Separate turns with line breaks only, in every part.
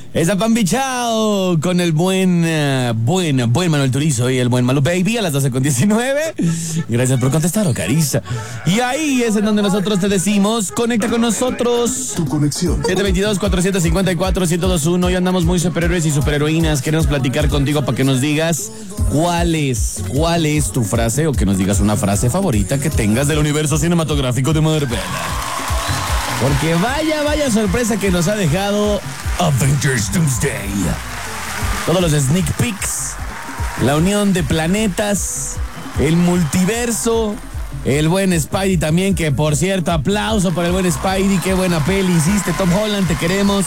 Esa Pambichao con el buen Manuel Turizo y el buen Malu Baby a las 12:19. Gracias por contestar, Ocariza. Y ahí es en donde nosotros te decimos, conecta con nosotros.
Tu conexión.
722-454-1021. Hoy andamos muy superhéroes y superheroínas. Queremos platicar contigo para que nos digas cuál es tu frase o que nos digas una frase favorita que tengas del universo cinematográfico de Marvel. Porque vaya sorpresa que nos ha dejado Avengers Doomsday. Todos los sneak peeks, la unión de planetas, el multiverso, el buen Spidey también, que por cierto, aplauso para el buen Spidey, qué buena peli hiciste, Tom Holland, te queremos.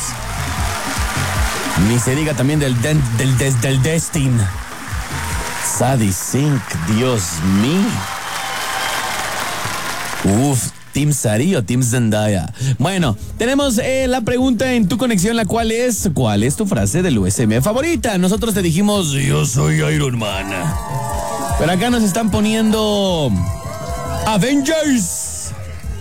Ni se diga también del Destin. Sadie Sink, Dios mío. Uf. Team Sari o Team Zendaya. Bueno, tenemos la pregunta en tu conexión, la cual es, ¿cuál es tu frase del USM favorita? Nosotros te dijimos, yo soy Iron Man. Pero acá nos están poniendo Avengers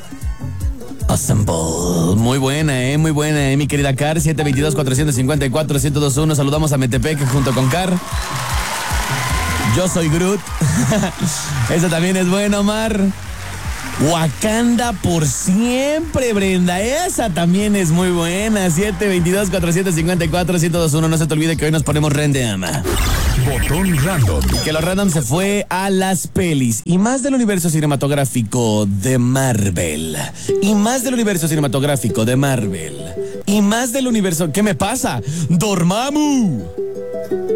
Assemble. Muy buena, mi querida Car. 722-454-1021. Saludamos a Metepec junto con Car. Yo soy Groot. Eso también es bueno, Omar. Wakanda por siempre, Brenda. Esa también es muy buena. 722-454-1021. No se te olvide que hoy nos ponemos random.
Botón random.
Que lo random se fue a las pelis. Y más del universo cinematográfico de Marvel. Y más del universo cinematográfico de Marvel. Y más del universo... ¿Qué me pasa? ¡Dormammu!